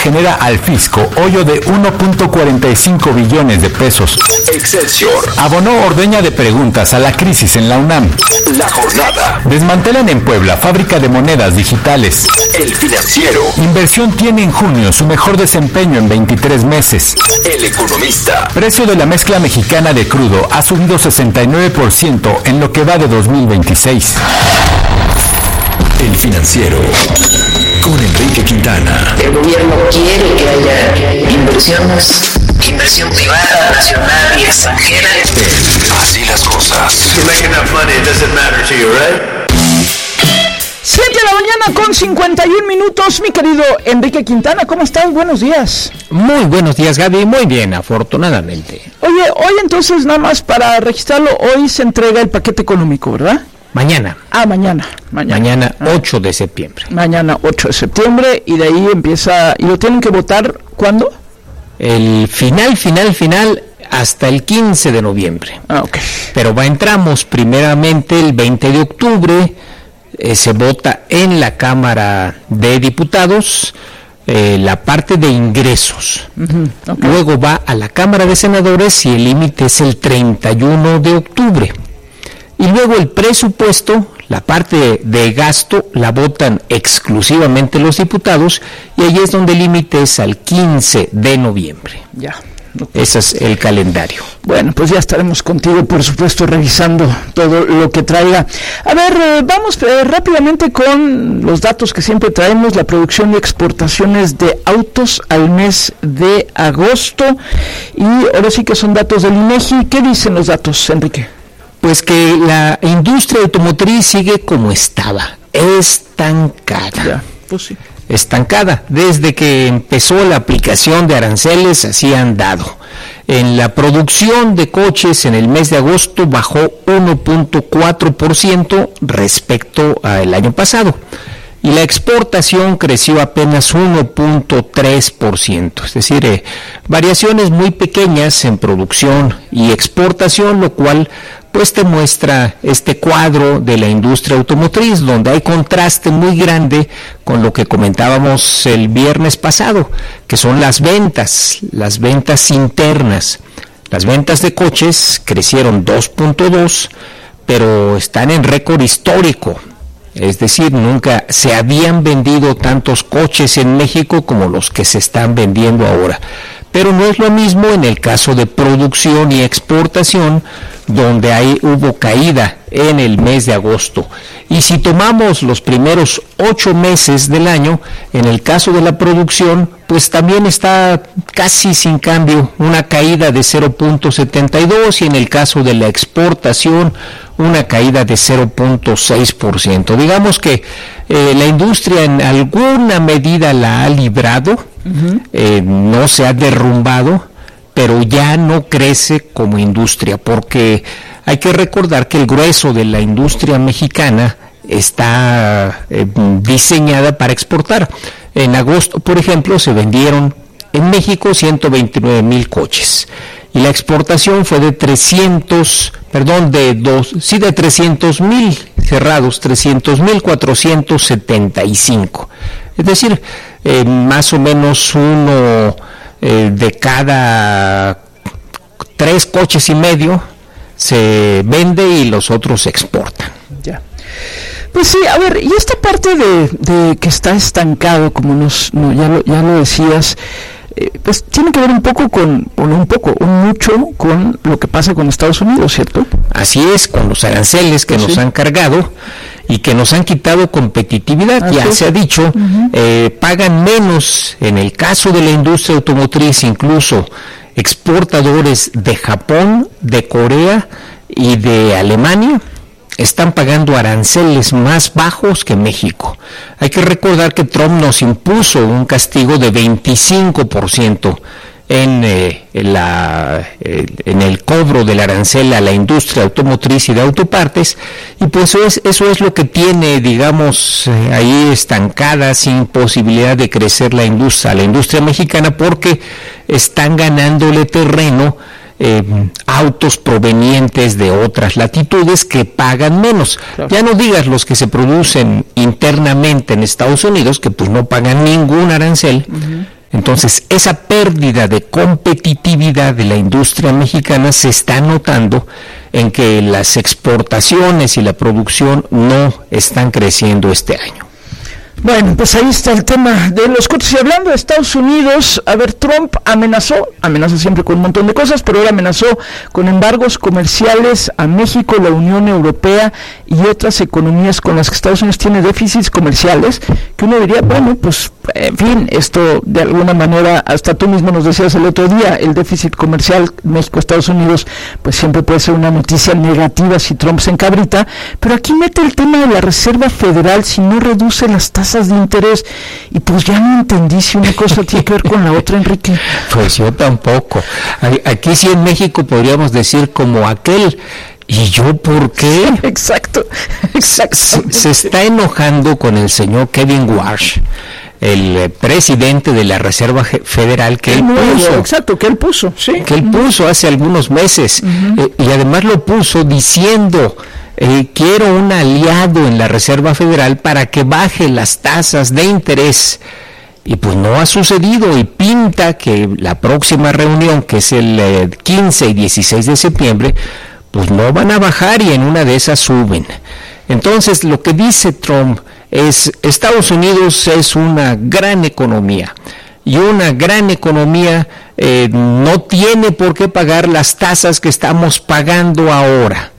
genera al fisco hoyo de 1.45 billones de pesos. Excelsior. Abonó ordeña de preguntas a la crisis en la UNAM. La Jornada. Desmantelan en Puebla fábrica de monedas digitales. El Financiero. Inversión tiene en junio su mejor desempeño en 23 meses. El Economista. Precio de la mezcla mexicana de crudo ha subido 69% en lo que va de 2026. El Financiero. Con Enrique Quintana. El gobierno quiere que haya inversiones, inversión privada, nacional y extranjera. Así las cosas. You make enough money, it doesn't matter to you, right? 7 de la mañana con 51 minutos, mi querido Enrique Quintana, ¿cómo estás? Buenos días. Muy buenos días, Gaby, muy bien, afortunadamente. Oye, hoy entonces, nada más para registrarlo, hoy se entrega el paquete económico, ¿verdad? Mañana. Mañana 8 de septiembre. Mañana 8 de septiembre, y de ahí empieza, ¿y lo tienen que votar cuándo? El final, hasta el 15 de noviembre. Ok. Pero entramos primeramente el 20 de octubre, se vota en la Cámara de Diputados la parte de ingresos. Okay. Luego va a la Cámara de Senadores y el límite es el 31 de octubre. Y luego el presupuesto, la parte de gasto, la votan exclusivamente los diputados, y ahí es donde el límite es al 15 de noviembre. Ya. Ese es el calendario. Bueno, pues ya estaremos contigo, por supuesto, revisando todo lo que traiga. A ver, vamos rápidamente con los datos que siempre traemos, la producción y exportaciones de autos al mes de agosto, y ahora sí que son datos del INEGI. ¿Qué dicen los datos, Enrique? Pues que la industria automotriz sigue como estaba, estancada. Ya, pues sí. Estancada. Desde que empezó la aplicación de aranceles, así han dado. En la producción de coches en el mes de agosto bajó 1.4% respecto al año pasado. Y la exportación creció apenas 1.3%, es decir, variaciones muy pequeñas en producción y exportación, lo cual pues te muestra este cuadro de la industria automotriz, donde hay contraste muy grande con lo que comentábamos el viernes pasado, que son las ventas internas. Las ventas de coches crecieron 2.2%, pero están en récord histórico. Es decir, nunca se habían vendido tantos coches en México como los que se están vendiendo ahora. Pero no es lo mismo en el caso de producción y exportación, donde hubo caída en el mes de agosto. Y si tomamos los primeros 8 meses del año, en el caso de la producción, pues también está casi sin cambio, una caída de 0.72%, y en el caso de la exportación, una caída de 0.6%. Digamos que la industria en alguna medida la ha librado, no se ha derrumbado, pero ya no crece como industria, porque hay que recordar que el grueso de la industria mexicana está diseñada para exportar. En agosto, por ejemplo, se vendieron en México 129,000 coches, y la exportación fue de 300,000 cerrados, 300,475. Es decir, más o menos uno de cada 3 coches y medio se vende y los otros se exportan. Ya. Pues sí, a ver, y esta parte de que está estancado, como ya lo decías, pues tiene que ver mucho con lo que pasa con Estados Unidos, ¿cierto? Así es, con los aranceles que nos han cargado y que nos han quitado competitividad. Ya se ha dicho, pagan menos en el caso de la industria automotriz, incluso exportadores de Japón, de Corea y de Alemania están pagando aranceles más bajos que México. Hay que recordar que Trump nos impuso un castigo de 25% en el cobro del arancel a la industria automotriz y de autopartes, y pues eso es lo que tiene, digamos, ahí estancada, sin posibilidad de crecer la industria mexicana, porque están ganándole terreno autos provenientes de otras latitudes que pagan menos. Claro. Ya no digas los que se producen internamente en Estados Unidos, que pues no pagan ningún arancel, Entonces, esa pérdida de competitividad de la industria mexicana se está notando en que las exportaciones y la producción no están creciendo este año. Bueno, pues ahí está el tema de los cortes. Y hablando de Estados Unidos, a ver, Trump amenaza siempre con un montón de cosas, pero ahora amenazó con embargos comerciales a México, la Unión Europea y otras economías con las que Estados Unidos tiene déficits comerciales, que uno diría, bueno, pues, en fin, esto de alguna manera, hasta tú mismo nos decías el otro día, el déficit comercial México-Estados Unidos, pues siempre puede ser una noticia negativa si Trump se encabrita, pero aquí mete el tema de la Reserva Federal, si no reduce las tasas de interés, y pues ya no entendí si una cosa tiene que ver con la otra, Enrique. Pues yo tampoco. Aquí sí en México podríamos decir como aquel, ¿y yo por qué? Exacto. Se está enojando con el señor Kevin Warsh, el presidente de la Reserva Federal que él puso. Exacto, que él puso, sí. Que él puso hace algunos meses, y además lo puso diciendo... quiero un aliado en la Reserva Federal para que baje las tasas de interés, y pues no ha sucedido, y pinta que la próxima reunión, que es el 15 y 16 de septiembre, pues no van a bajar y en una de esas suben. Entonces lo que dice Trump es, Estados Unidos es una gran economía, y una gran economía no tiene por qué pagar las tasas que estamos pagando ahora.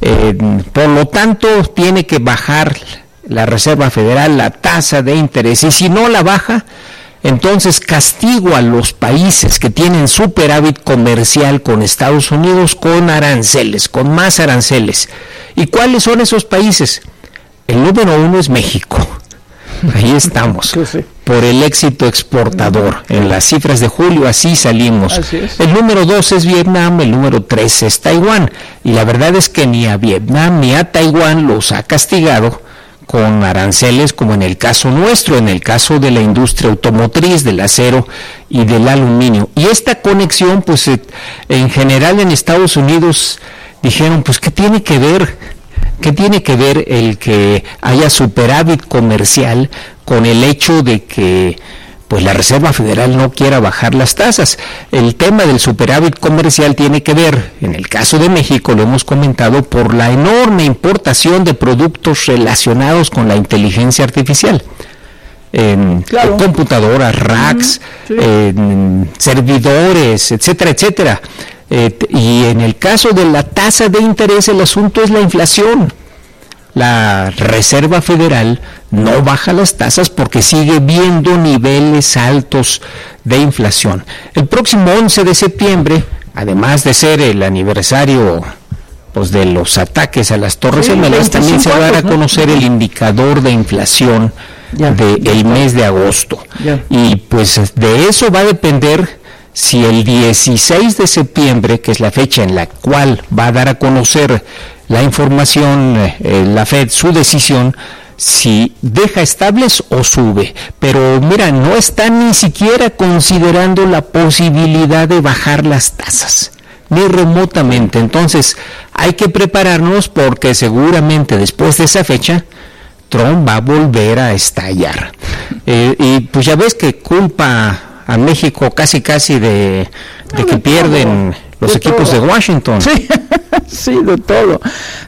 Por lo tanto, tiene que bajar la Reserva Federal la tasa de interés, y si no la baja, entonces castigo a los países que tienen superávit comercial con Estados Unidos con aranceles, con más aranceles. ¿Y cuáles son esos países? El número 1 es México. Ahí estamos, por el éxito exportador. En las cifras de julio así salimos. Así es. El número 2 es Vietnam, el número 3 es Taiwán. Y la verdad es que ni a Vietnam ni a Taiwán los ha castigado con aranceles como en el caso nuestro, en el caso de la industria automotriz, del acero y del aluminio. Y esta conexión, pues en general en Estados Unidos dijeron, pues ¿qué tiene que ver? ¿Qué tiene que ver el que haya superávit comercial con el hecho de que pues la Reserva Federal no quiera bajar las tasas? El tema del superávit comercial tiene que ver, en el caso de México, lo hemos comentado, por la enorme importación de productos relacionados con la inteligencia artificial. Claro. Computadoras, racks, servidores, etcétera, etcétera. Y en el caso de la tasa de interés, el asunto es la inflación. La Reserva Federal no baja las tasas porque sigue viendo niveles altos de inflación. El próximo 11 de septiembre, además de ser el aniversario pues, de los ataques a las Torres Gemelas, también se va a dar a conocer el indicador de inflación del mes de agosto. Y pues de eso va a depender si el 16 de septiembre, que es la fecha en la cual va a dar a conocer la información, la Fed, su decisión, si deja estables o sube. Pero mira, no está ni siquiera considerando la posibilidad de bajar las tasas, ni remotamente. Entonces hay que prepararnos porque seguramente después de esa fecha Trump va a volver a estallar. Y pues ya ves que culpa a México casi de que pierden los equipos de Washington. Sí, de todo,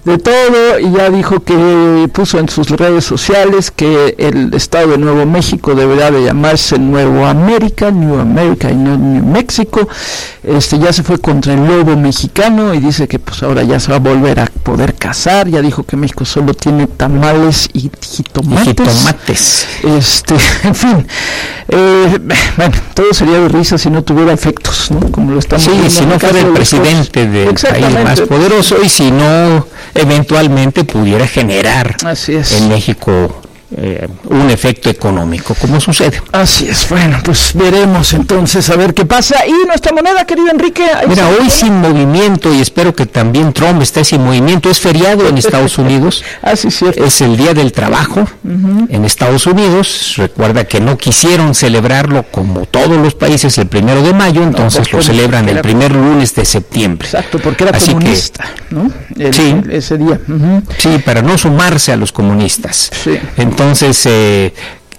y ya dijo que puso en sus redes sociales que el estado de Nuevo México deberá de llamarse Nuevo América, New America y no New México. Ya se fue contra el lobo mexicano y dice que pues ahora ya se va a volver a poder cazar. Ya dijo que México solo tiene tamales y jitomates. En fin, bueno, todo sería de risa si no tuviera efectos, ¿no? Como lo estamos viendo. Si no fuera el presidente del país más poderoso y si no eventualmente pudiera generar en México un efecto económico, como sucede. Así es. Bueno, pues veremos entonces a ver qué pasa. Y nuestra moneda, querido Enrique. Mira, hoy sin movimiento, y espero que también Trump esté sin movimiento. Es feriado en Estados Unidos. Sí, cierto. Es el Día del Trabajo en Estados Unidos. Recuerda que no quisieron celebrarlo como todos los países el 1 de mayo, entonces lo celebran el primer lunes de septiembre. Exacto, porque era comunista, ¿no? Ese día. Sí, para no sumarse a los comunistas. Sí. Entonces,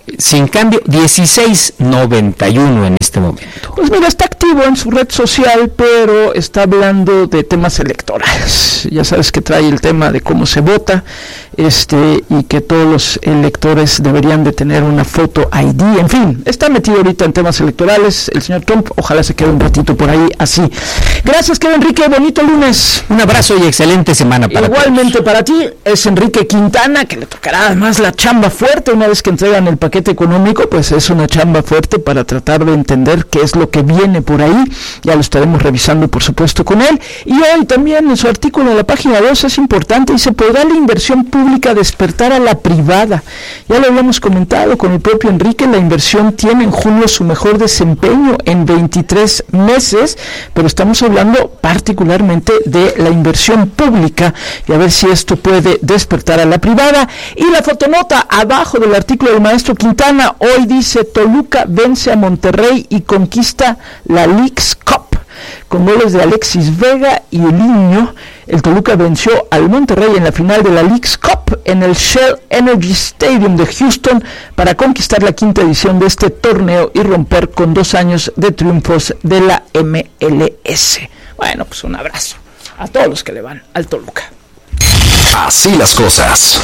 sin cambio, 16.91 en este momento. Pues mira, está activo en su red social, pero está hablando de temas electorales. Ya sabes que trae el tema de cómo se vota, y que todos los electores deberían de tener una foto ID. En fin, está metido ahorita en temas electorales el señor Trump. Ojalá se quede un ratito por ahí así. Gracias, querido Enrique. Bonito lunes. Un abrazo y excelente semana para todos. Igualmente para ti. Es Enrique Quintana, que le tocará además la chamba fuerte una vez que entregan el paquete económico. Pues es una chamba fuerte para tratar de entender qué es lo que viene por ahí. Ya lo estaremos revisando, por supuesto, con él. Y hoy también en su artículo en la página 2 es importante. Dice: ¿podrá la inversión pública despertar a la privada? Ya lo habíamos comentado con el propio Enrique. La inversión tiene en julio su mejor desempeño en 23 meses, pero estamos hablando particularmente de la inversión pública y a ver si esto puede despertar a la privada. Y la fotonota abajo del artículo del maestro Quintana hoy dice: Toluca vence a Monterrey y conquista la Leagues Cup. Con goles de Alexis Vega y Eliño, el Toluca venció al Monterrey en la final de la Leagues Cup en el Shell Energy Stadium de Houston para conquistar la quinta edición de este torneo y romper con 2 años de triunfos de la MLS. Bueno, pues un abrazo a todos los que le van al Toluca. Así las cosas.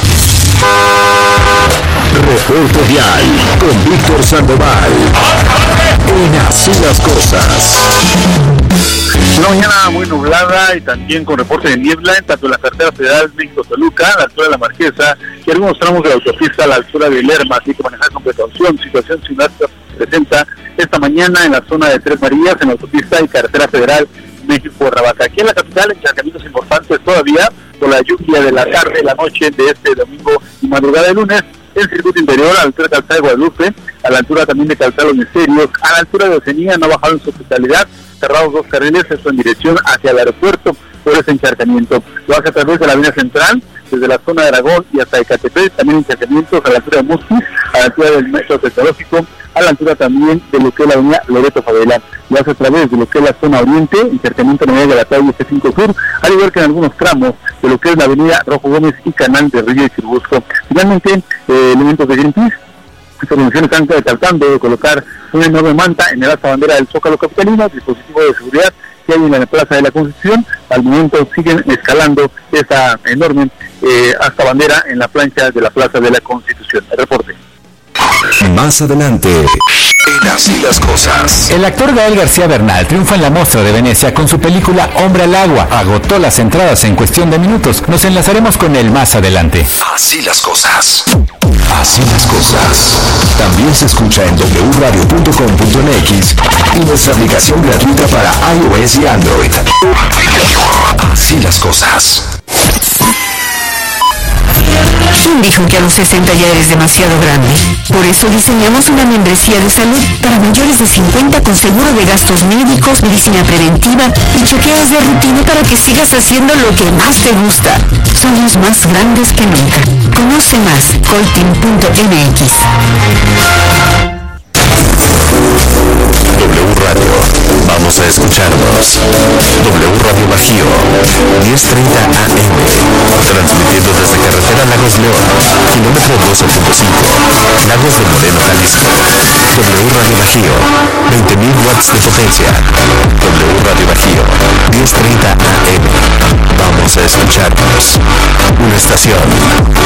Reporte Vial con Víctor Sandoval. En Así las cosas. Una mañana muy nublada y también con reporte de niebla en tanto la carretera federal México-Toluca, a la altura de la Marquesa, y algunos tramos de la autopista a la altura de Lerma, así que manejar con precaución. Situación similar se presenta esta mañana en la zona de Tres Marías, en la autopista y carretera federal México-Cuernavaca. Aquí en la capital, encharcamientos importantes todavía por la lluvia de la tarde, la noche de este domingo y madrugada de lunes. El circuito interior, a la altura de Calzada de Guadalupe, a la altura también de Calzada Los Misterios, a la altura de Oceanía, no ha bajado en su totalidad, cerrados 2 carriles, esto en dirección hacia el aeropuerto por ese encharcamiento. Lo hace a través de la avenida central, desde la zona de Aragón y hasta Ecatepec, también encharcamientos a la altura de Musquis, a la altura del metro tecnológico, a la altura también de lo que es la avenida Loreto Favela. Lo hace a través de lo que es la zona oriente, encharcamiento en la de la calle C5 Sur, al igual que en algunos tramos de lo que es la avenida Rojo Gómez y Canal de Río y Churubusco. Finalmente, elementos de Greenpeace, esta organización están tratando de colocar una enorme manta en el alta bandera del Zócalo capitalino, dispositivo de seguridad que hay en la Plaza de la Constitución. Al momento siguen escalando esa enorme hasta bandera en la plancha de la Plaza de la Constitución. El reporte. Más adelante, en Así las cosas. El actor Gael García Bernal triunfa en la Mostra de Venecia con su película Hombre al Agua. Agotó las entradas en cuestión de minutos. Nos enlazaremos con él más adelante. Así las cosas. Así las cosas. También se escucha en wradio.com.mx y nuestra aplicación gratuita para iOS y Android. Así las cosas. ¿Quién dijo que a los 60 ya eres demasiado grande? Por eso diseñamos una membresía de salud para mayores de 50 con seguro de gastos médicos, medicina preventiva y chequeos de rutina para que sigas haciendo lo que más te gusta. Somos más grandes que nunca. Conoce más, colteam.mx. W Radio, vamos a escucharnos. W Radio Bajío, 1030 AM, transmitiendo desde carretera Lagos León, kilómetro 12.5, Lagos de Moreno, Jalisco. W Radio Bajío, 20.000 watts de potencia. W Radio Bajío, 1030 AM, vamos a escucharnos. Una estación